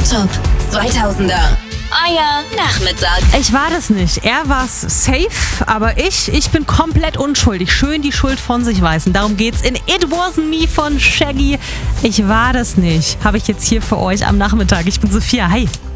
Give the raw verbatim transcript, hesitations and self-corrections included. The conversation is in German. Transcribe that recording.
Top zweitausender. Euer Nachmittag. Ich war das nicht. Er war's safe, aber ich, ich bin komplett unschuldig. Schön die Schuld von sich weisen. Darum geht's in It Wasn't Me von Shaggy. Ich war das nicht. Habe ich jetzt hier für euch am Nachmittag. Ich bin Sophia. Hi.